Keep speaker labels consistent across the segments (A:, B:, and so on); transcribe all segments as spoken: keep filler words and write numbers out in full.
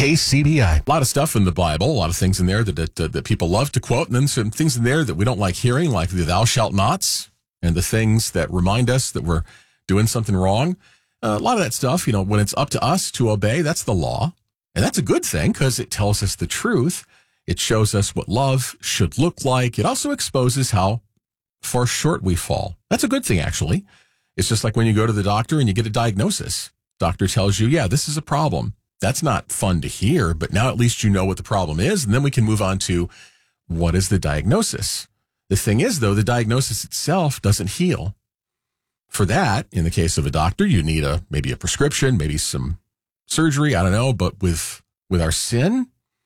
A: K C B I.
B: A lot of stuff in the Bible, a lot of things in there that that, uh, that people love to quote, and then some things in there that we don't like hearing, like the thou shalt nots, and the things that remind us that we're doing something wrong. Uh, a lot of that stuff, you know, when it's up to us to obey, that's the law. And that's a good thing because it tells us the truth. It shows us what love should look like. It also exposes how far short we fall. That's a good thing, actually. It's just like when you go to the doctor and you get a diagnosis. Doctor tells you, yeah, this is a problem. That's not fun to hear, but now at least you know what the problem is. And then we can move on to what is the diagnosis? The thing is, though, the diagnosis itself doesn't heal. For that, in the case of a doctor, you need a maybe a prescription, maybe some surgery, I don't know. But with with our sin,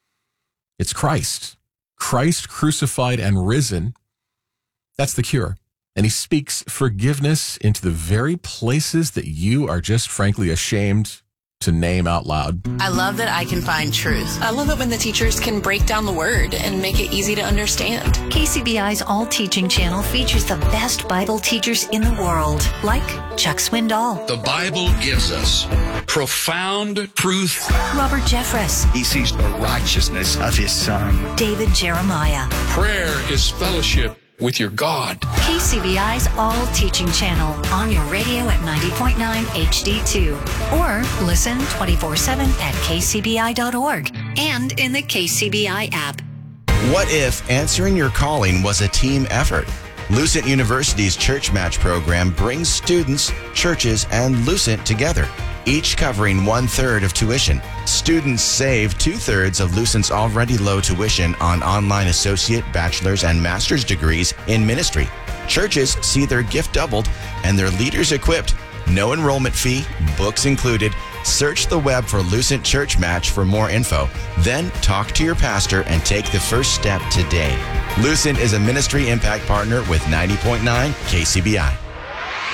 B: it's Christ. Christ crucified and risen. That's the cure. And he speaks forgiveness into the very places that you are just frankly ashamed to name out loud.
C: I love that I can find truth.
D: I love it when the teachers can break down the word and make it easy to understand.
E: K C B I's All Teaching channel features the best Bible teachers in the world, like Chuck Swindoll.
F: The Bible gives us profound truth.
E: Robert Jeffress.
G: He sees the righteousness of his son.
E: David Jeremiah.
F: Prayer is fellowship with your God.
E: K C B I's All Teaching channel on your radio at ninety point nine H D two. Or listen twenty-four seven at K C B I dot org and in the K C B I app.
H: What if answering your calling was a team effort? Lucent University's Church Match program brings students, churches, and Lucent together, each covering one-third of tuition. Students save two-thirds of Lucent's already low tuition on online associate, bachelor's, and master's degrees in ministry. Churches see their gift doubled and their leaders equipped. No enrollment fee, books included. Search the web for Lucent Church Match for more info. Then talk to your pastor and take the first step today. Lucent is a ministry impact partner with ninety point nine K C B I.